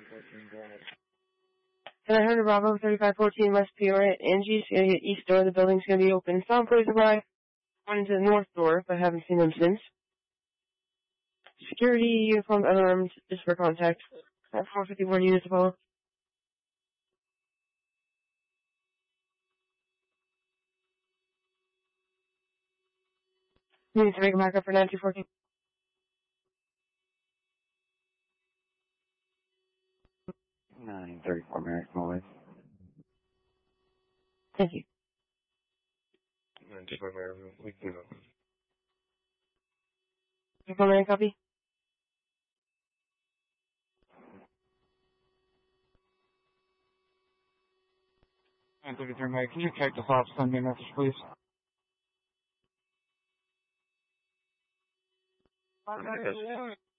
And I heard Bravo 3514 West Peoria at Angie's gonna get east door. The building's gonna be open. Some employees arrived. Went into the north door, but I haven't seen them since. Security, uniformed, unarmed, just for contact. 451 units of all. You need to make a backup for 9214. Merrick. Thank you. 94 Merrick, we can go. You call me a copy? 933 Merrick, can you check this off? Send me a message, please. Yes.